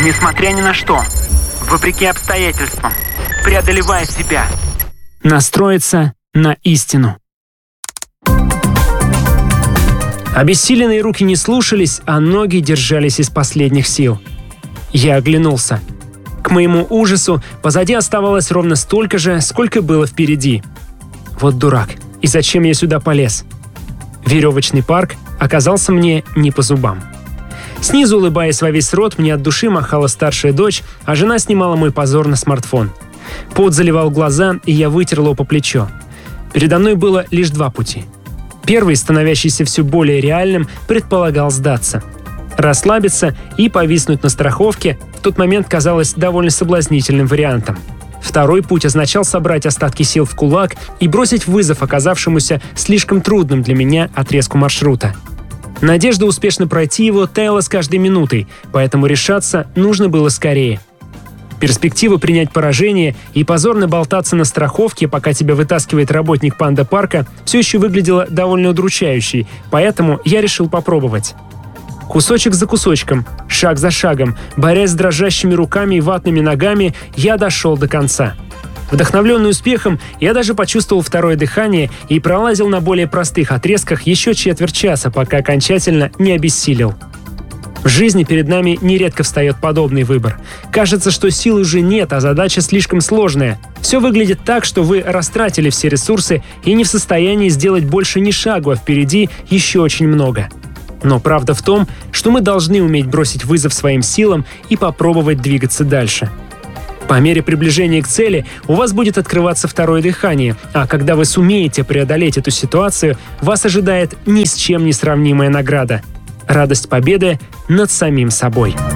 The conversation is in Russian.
Несмотря ни на что, вопреки обстоятельствам, преодолевая себя. Настроиться на истину. Обессиленные руки не слушались, а ноги держались из последних сил. Я оглянулся. К моему ужасу, позади оставалось ровно столько же, сколько было впереди. Вот дурак. И зачем я сюда полез? Веревочный парк оказался мне не по зубам. Снизу, улыбаясь во весь рот, мне от души махала старшая дочь, а жена снимала мой позор на смартфон. Пот заливал глаза, и я вытер лоб о плечо. Передо мной было лишь два пути. Первый, становящийся все более реальным, предполагал сдаться. Расслабиться и повиснуть на страховке в тот момент казалось довольно соблазнительным вариантом. Второй путь означал собрать остатки сил в кулак и бросить вызов оказавшемуся слишком трудным для меня отрезку маршрута. Надежда успешно пройти его таяла с каждой минутой, поэтому решаться нужно было скорее. Перспектива принять поражение и позорно болтаться на страховке, пока тебя вытаскивает работник панда-парка, все еще выглядела довольно удручающей, поэтому я решил попробовать. Кусочек за кусочком, шаг за шагом, борясь с дрожащими руками и ватными ногами, я дошел до конца. Вдохновленный успехом, я даже почувствовал второе дыхание и пролазил на более простых отрезках еще четверть часа, пока окончательно не обессилел. В жизни перед нами нередко встает подобный выбор. Кажется, что сил уже нет, а задача слишком сложная. Все выглядит так, что вы растратили все ресурсы и не в состоянии сделать больше ни шагу, а впереди еще очень много. Но правда в том, что мы должны уметь бросить вызов своим силам и попробовать двигаться дальше. По мере приближения к цели у вас будет открываться второе дыхание, а когда вы сумеете преодолеть эту ситуацию, вас ожидает ни с чем не сравнимая награда – радость победы над самим собой.